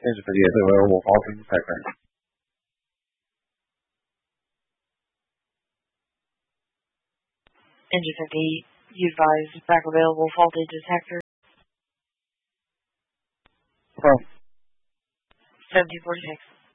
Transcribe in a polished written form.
Engine 58 available, faulty detector. Engine 58, you advise back available, faulty detector. Well, 1746.